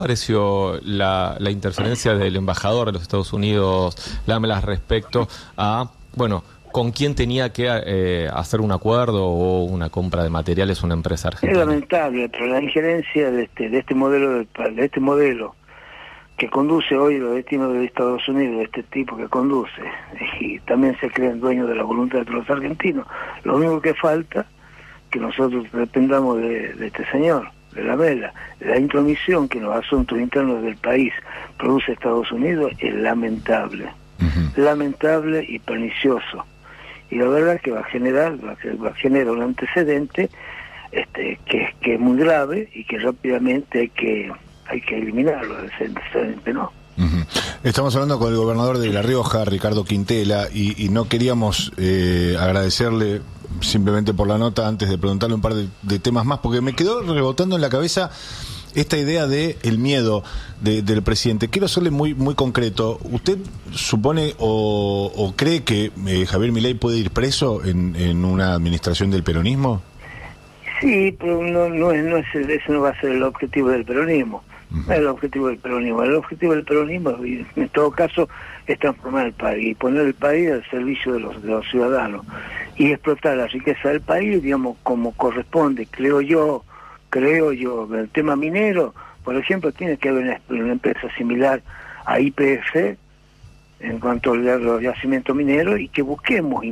Pareció la interferencia del embajador de los Estados Unidos, Lamelas, respecto a, bueno, con quién tenía que hacer un acuerdo o una compra de materiales una empresa Es argentina? lamentable, pero la injerencia de este modelo que conduce hoy los destinos de Estados Unidos, de este tipo que conduce, y también se creen dueños de la voluntad de los argentinos. Lo único que falta que nosotros dependamos de este señor, de Lamela. La intromisión que en los asuntos internos del país produce Estados Unidos es lamentable, lamentable y pernicioso. Y la verdad que va a generar un antecedente que es muy grave y que rápidamente hay que eliminarlo, ese antecedente, ¿no? Estamos hablando con el gobernador de La Rioja, Ricardo Quintela, y no queríamos agradecerle simplemente por la nota antes de preguntarle un par de temas más, porque me quedó rebotando en la cabeza esta idea de el miedo del presidente. Quiero serle muy concreto. ¿Usted supone o cree que Javier Milei puede ir preso en una administración del peronismo? Sí, pero ese no va a ser el objetivo del peronismo. No es el objetivo del peronismo. El objetivo del peronismo, en todo caso, es transformar el país y poner el país al servicio de los ciudadanos y explotar la riqueza del país, digamos, como corresponde, creo yo. El tema minero, por ejemplo, tiene que haber una empresa similar a YPF en cuanto a los yacimientos mineros, y que busquemos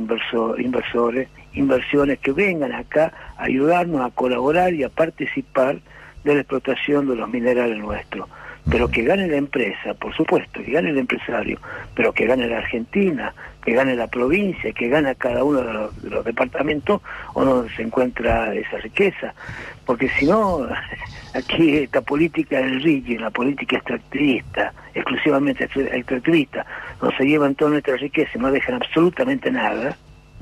inversiones que vengan acá a ayudarnos a colaborar y a participar de la explotación de los minerales nuestros. Pero que gane la empresa, por supuesto, que gane el empresario, pero que gane la Argentina, que gane la provincia, que gane cada uno de los departamentos donde se encuentra esa riqueza. Porque si no, aquí esta política del RIGI, la política extractivista, exclusivamente extractivista, donde se llevan toda nuestra riqueza y no dejan absolutamente nada,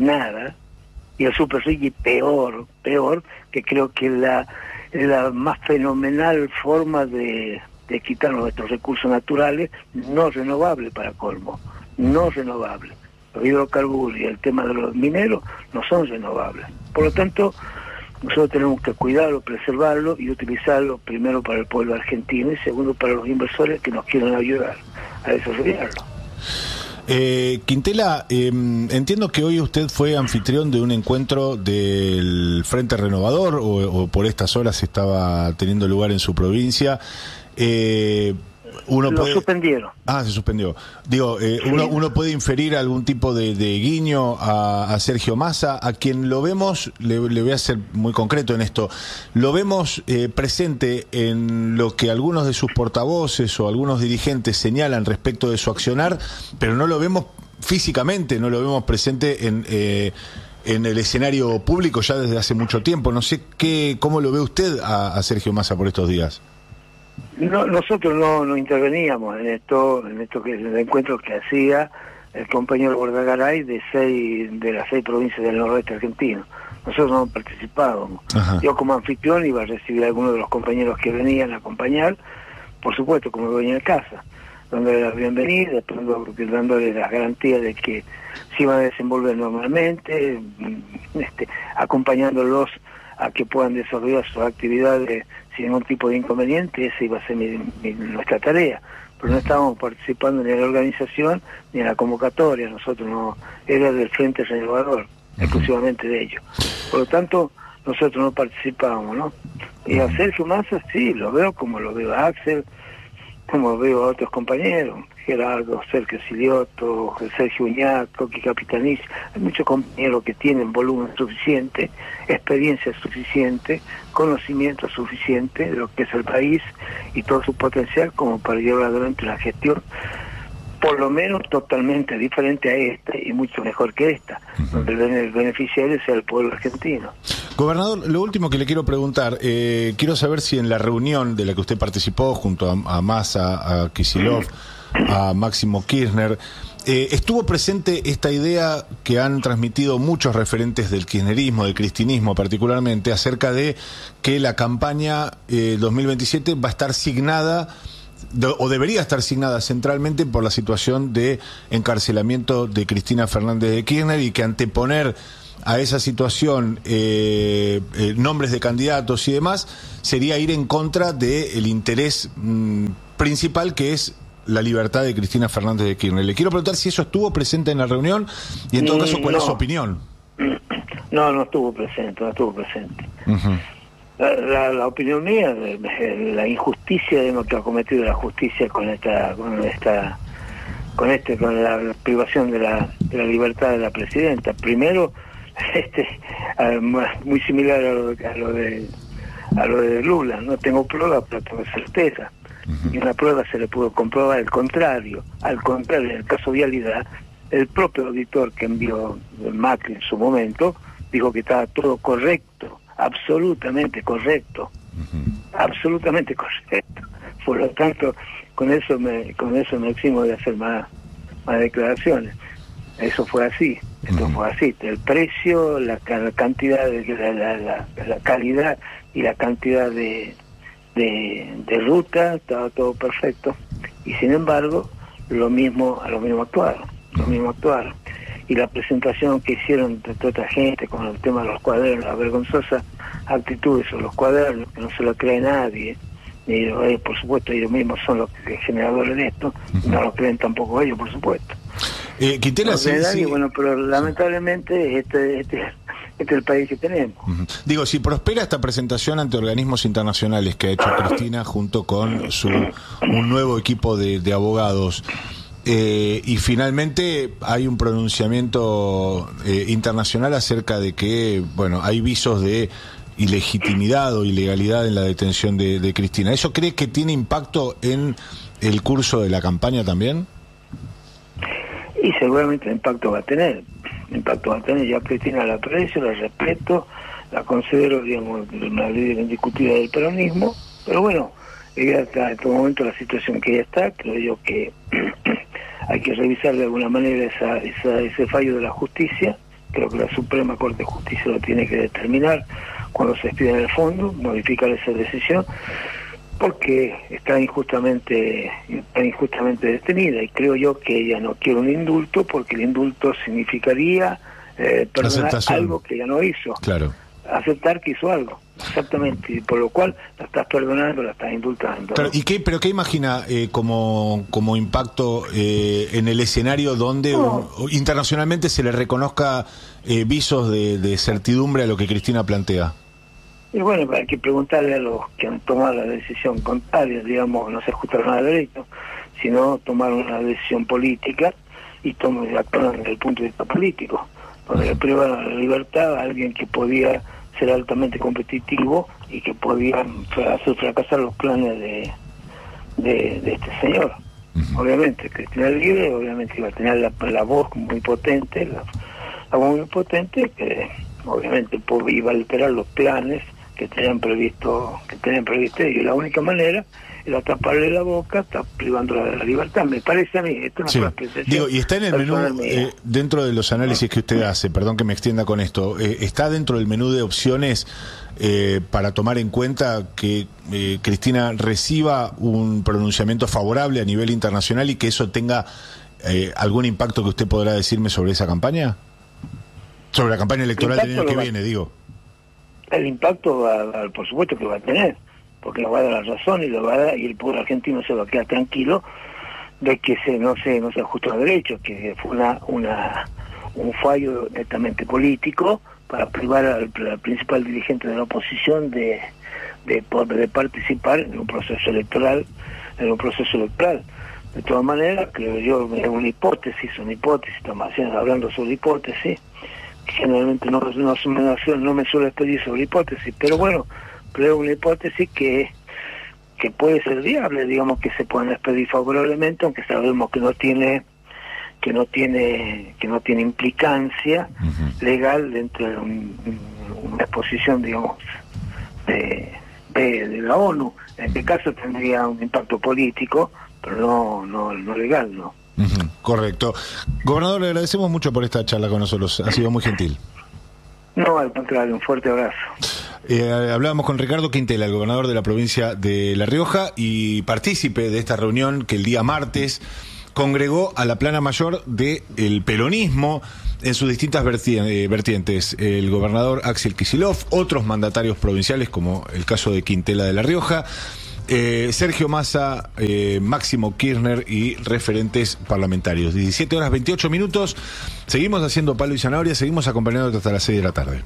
y el super RIGI peor, que creo que es la más fenomenal forma de quitarnos nuestros recursos naturales no renovables, para colmo, no renovables. Los hidrocarburos y el tema de los mineros no son renovables. Por lo tanto, nosotros tenemos que cuidarlo, preservarlo y utilizarlo primero para el pueblo argentino y segundo para los inversores que nos quieran ayudar a desarrollarlo. Quintela, entiendo que hoy usted fue anfitrión de un encuentro del Frente Renovador, o por estas horas estaba teniendo lugar en su provincia. Lo suspendieron. Ah, se suspendió. Digo, uno puede inferir algún tipo de guiño a Sergio Massa, a quien lo vemos, le voy a ser muy concreto en esto, lo vemos presente en lo que algunos de sus portavoces o algunos dirigentes señalan respecto de su accionar, pero no lo vemos físicamente, no lo vemos presente en el escenario público ya desde hace mucho tiempo. No sé cómo lo ve usted a Sergio Massa por estos días. No, nosotros no interveníamos en el encuentro que hacía el compañero Bordagaray de las 6 provincias del noroeste argentino. Nosotros no participábamos. Ajá. Yo como anfitrión iba a recibir a algunos de los compañeros que venían a acompañar, por supuesto como venía en casa, dándole la bienvenida, dándole las garantías de que se iban a desenvolver normalmente, acompañándolos a que puedan desarrollar sus actividades sin ningún tipo de inconveniente. Esa iba a ser nuestra tarea, pero no estábamos participando ni en la organización ni en la convocatoria. Nosotros no, era del Frente Renovador, exclusivamente de ellos. Por lo tanto, nosotros no participábamos, ¿no? Y a Sergio Massa sí, lo veo como lo veo a Axel, como lo veo a otros compañeros, Gerardo, Sergio Silioto, Sergio Uñac, Coqui Capitaniz. Hay muchos compañeros que tienen volumen suficiente, experiencia suficiente, conocimiento suficiente de lo que es el país y todo su potencial como para llevar adelante una gestión por lo menos totalmente diferente a esta y mucho mejor que esta, donde el beneficiario sea el pueblo argentino. Gobernador, lo último que le quiero preguntar, quiero saber si en la reunión de la que usted participó junto a Massa, a Kicillof, a Máximo Kirchner, estuvo presente esta idea que han transmitido muchos referentes del kirchnerismo, del cristinismo particularmente, acerca de que la campaña 2027 va a estar signada o debería estar signada centralmente por la situación de encarcelamiento de Cristina Fernández de Kirchner, y que anteponer a esa situación nombres de candidatos y demás, sería ir en contra del interés principal, que es la libertad de Cristina Fernández de Kirchner. Le quiero preguntar si eso estuvo presente en la reunión y en todo caso, ¿cuál es su opinión? No estuvo presente, Uh-huh. La opinión mía, la injusticia de lo que ha cometido la justicia con la privación de la libertad de la presidenta. Primero, muy similar a lo de Lula. No tengo pruebas, pero tengo certeza. Uh-huh. Y una prueba se le pudo comprobar al contrario, en el caso Vialidad, el propio auditor que envió Macri en su momento dijo que estaba todo correcto, absolutamente correcto. Uh-huh. Absolutamente correcto. Por lo tanto, con eso me eximo de hacer más declaraciones. Eso fue así. Esto fue así. El precio, la cantidad, la calidad y la cantidad de ruta, estaba todo perfecto. Y sin embargo, lo mismo actuaron. Y la presentación que hicieron de toda esta gente con el tema de los cuadernos, la vergonzosa actitud sobre los cuadernos, que no se lo cree nadie. Y por supuesto ellos mismos son los generadores de esto, uh-huh. No lo creen tampoco ellos, por supuesto. Quintela, no sí. Bueno, pero lamentablemente este es el país que tenemos. Uh-huh. Digo, si prospera esta presentación ante organismos internacionales que ha hecho Cristina junto con un nuevo equipo de abogados, y finalmente hay un pronunciamiento internacional acerca de que, bueno, hay visos de ilegitimidad o ilegalidad en la detención de Cristina. ¿Eso cree que tiene impacto en el curso de la campaña también? Y seguramente el impacto va a tener. Yo a Cristina la aprecio, la respeto, la considero, digamos, una líder indiscutida del peronismo, pero bueno, ella está en todo momento, la situación que ella está, creo yo que hay que revisar de alguna manera ese fallo de la justicia. Creo que la Suprema Corte de Justicia lo tiene que determinar cuando se expida en el fondo, modificar esa decisión, porque está injustamente detenida, y creo yo que ella no quiere un indulto, porque el indulto significaría perdonar algo que ella no hizo. Claro. Aceptar que hizo algo, exactamente, y por lo cual la estás perdonando, la estás indultando. Claro, ¿y qué imagina como impacto en el escenario donde internacionalmente se le reconozca visos de certidumbre a lo que Cristina plantea? Y bueno, hay que preguntarle a los que han tomado la decisión contraria, digamos, no se ajustaron a derecho, sino tomaron una decisión política y actuaron desde el punto de vista político, donde le privaron la libertad a alguien que podía ser altamente competitivo y que podía hacer fracasar los planes de este señor. Uh-huh. Obviamente, Cristina Libre, obviamente iba a tener la voz muy potente, la voz muy potente, que obviamente iba a alterar los planes que tenían previsto ellos. Y la única manera era taparle la boca, privándola de la libertad. Me parece a mí, esto no es una apreciación. Digo, y está en el menú, dentro de los análisis que usted hace, perdón que me extienda con esto, está dentro del menú de opciones para tomar en cuenta que Cristina reciba un pronunciamiento favorable a nivel internacional y que eso tenga algún impacto que usted podrá decirme sobre esa campaña? Sobre la campaña electoral del año que viene, digo. El impacto por supuesto que va a tener, porque le va a dar la razón y el pueblo argentino se va a quedar tranquilo de que no se ajustó a derecho, que fue un fallo netamente político para privar al principal dirigente de la oposición de participar en un proceso electoral. De todas maneras, creo yo, es una hipótesis, estamos hablando sobre hipótesis. Generalmente no me suele pedir sobre hipótesis, pero bueno, creo una hipótesis que puede ser viable, digamos, que se pueden expedir favorablemente, aunque sabemos que no tiene implicancia uh-huh. legal dentro de una exposición, digamos, de la ONU. En este caso tendría un impacto político, pero no legal, ¿no? Uh-huh. Correcto. Gobernador, le agradecemos mucho por esta charla con nosotros, ha sido muy gentil. No, al contrario, un fuerte abrazo. Hablábamos con Ricardo Quintela, el gobernador de la provincia de La Rioja y partícipe de esta reunión que el día martes congregó a la plana mayor del peronismo en sus distintas vertientes. El gobernador Axel Kicillof, otros mandatarios provinciales, como el caso de Quintela de La Rioja, Sergio Massa, Máximo Kirchner y referentes parlamentarios. 17 horas 28 minutos. Seguimos haciendo Palo y Zanahoria, seguimos acompañándote hasta las 6 de la tarde.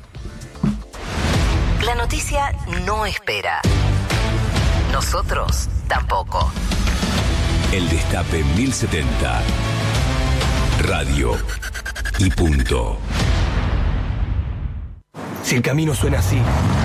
La noticia no espera. Nosotros tampoco. El Destape 1070. Radio y punto. Si el camino suena así,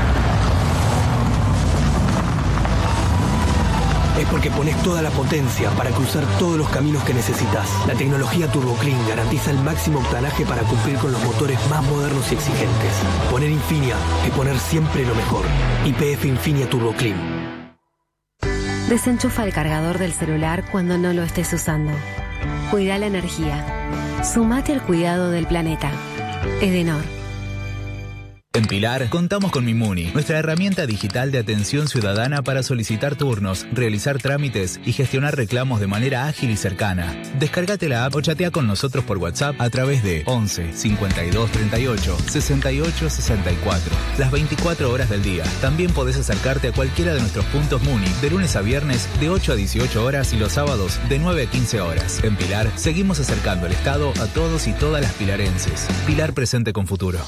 es porque pones toda la potencia para cruzar todos los caminos que necesitas. La tecnología Turbo Clean garantiza el máximo octanaje para cumplir con los motores más modernos y exigentes. Poner Infinia es poner siempre lo mejor. YPF Infinia Turbo Clean. Desenchufa el cargador del celular cuando no lo estés usando. Cuida la energía. Sumate al cuidado del planeta. Edenor. En Pilar, contamos con Mimuni, nuestra herramienta digital de atención ciudadana para solicitar turnos, realizar trámites y gestionar reclamos de manera ágil y cercana. Descárgate la app o chatea con nosotros por WhatsApp a través de 11 52 38 68 64. Las 24 horas del día. También podés acercarte a cualquiera de nuestros puntos Muni de lunes a viernes de 8 a 18 horas y los sábados de 9 a 15 horas. En Pilar, seguimos acercando el Estado a todos y todas las pilarenses. Pilar presente con futuro.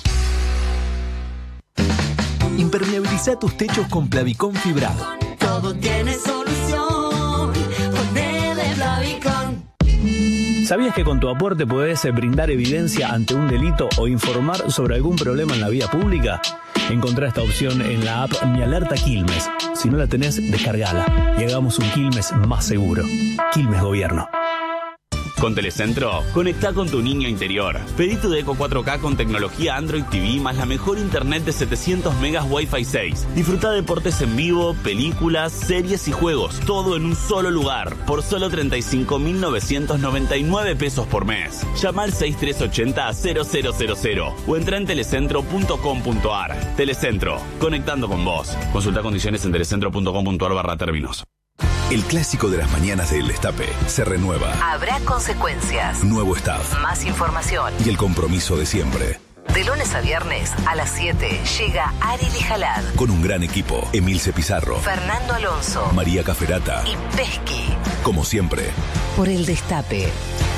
Impermeabiliza tus techos con Plavicón fibrado. Todo tiene solución con el Plavicón. ¿Sabías que con tu aporte podés brindar evidencia ante un delito o informar sobre algún problema en la vía pública? Encontrá esta opción en la app Mi Alerta Quilmes. Si no la tenés, descargala y hagamos un Quilmes más seguro. Quilmes Gobierno. Con Telecentro, conectá con tu niño interior. Pedí tu Deco 4K con tecnología Android TV más la mejor internet de 700 megas Wi-Fi 6. Disfruta deportes en vivo, películas, series y juegos, todo en un solo lugar, por solo 35.999 pesos por mes. Llama al 6380-0000 o entra en telecentro.com.ar. Telecentro, conectando con vos. Consulta condiciones en telecentro.com.ar/términos. El clásico de las mañanas de El Destape se renueva. Habrá consecuencias. Nuevo staff. Más información. Y el compromiso de siempre. De lunes a viernes a las 7 llega Ari Lijalad. Con un gran equipo. Emilce Pizarro. Fernando Alonso. María Caferata. Y Pesqui. Como siempre. Por El Destape.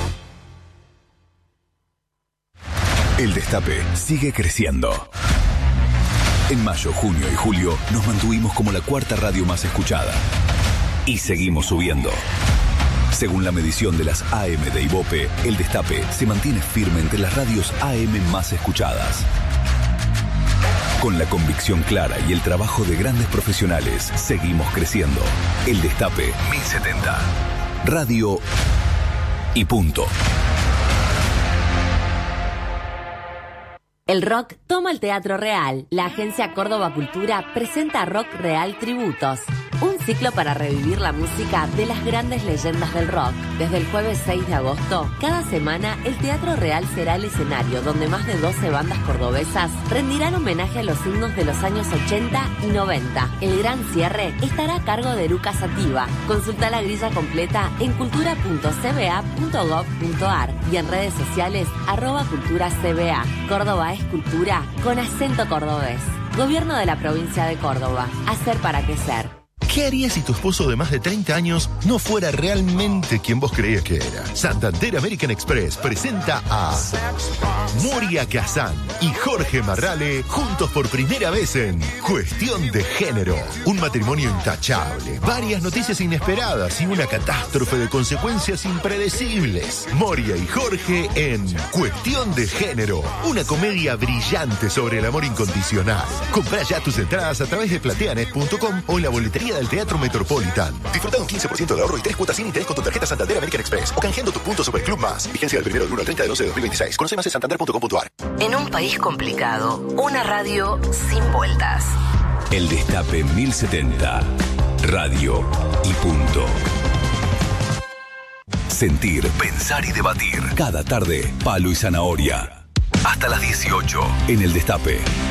El Destape sigue creciendo. En mayo, junio y julio nos mantuvimos como la cuarta radio más escuchada. Y seguimos subiendo. Según la medición de las AM de Ibope, El Destape se mantiene firme entre las radios AM más escuchadas. Con la convicción clara y el trabajo de grandes profesionales, seguimos creciendo. El Destape 1070. Radio y punto. El rock toma el Teatro Real. La agencia Córdoba Cultura presenta Rock Real Tributos, un ciclo para revivir la música de las grandes leyendas del rock. Desde el jueves 6 de agosto, cada semana el Teatro Real será el escenario donde más de 12 bandas cordobesas rendirán homenaje a los himnos de los años 80 y 90. El gran cierre estará a cargo de Lucas Sativa. Consulta la grilla completa en cultura.cba.gov.ar y en redes sociales @culturacba. Córdoba es cultura con acento cordobés. Gobierno de la provincia de Córdoba. Hacer para crecer. ¿Qué harías si tu esposo de más de 30 años no fuera realmente quien vos creías que era? Santander American Express presenta a Moria Kazan y Jorge Marrale juntos por primera vez en Cuestión de Género. Un matrimonio intachable, varias noticias inesperadas y una catástrofe de consecuencias impredecibles. Moria y Jorge en Cuestión de Género, una comedia brillante sobre el amor incondicional. Comprá ya tus entradas a través de plateanet.com o en la boletería del Teatro Metropolitan. Disfruta un 15% de ahorro y 3 cuotas sin interés con tu tarjeta Santander American Express o canjeando tus puntos Superclub Más. Vigencia del 1 del 1 al 30 de 12 de 2026. Conoce más en santander.com.ar. En un país complicado, una radio sin vueltas. El Destape 1070. Radio y punto. Sentir, pensar y debatir. Cada tarde, Palo y Zanahoria. Hasta las 18 en El Destape.